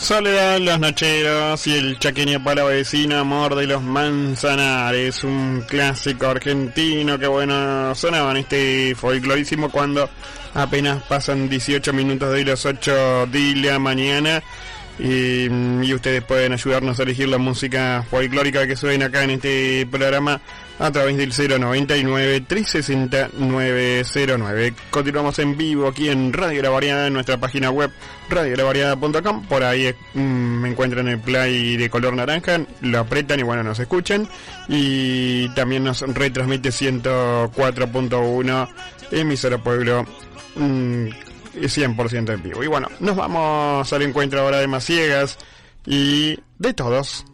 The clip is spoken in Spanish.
Soledad, Los Nocheros y el Chaqueño para vecino, Amor de los Manzanares, un clásico argentino que bueno, sonaba en este folclorísimo cuando apenas pasan 18 minutos de las 8 de la mañana. Y ustedes pueden ayudarnos a elegir la música folclórica que suena acá en este programa a través del 099-360-909. Continuamos en vivo aquí en Radio La Variedad, en nuestra página web radiolaVariedad.com. Por ahí me encuentran el play de color naranja, lo apretan y bueno, nos escuchan. Y también nos retransmite 104.1 emisora Pueblo, 100% en vivo. Y bueno, nos vamos al encuentro ahora de Maciegas y de todos.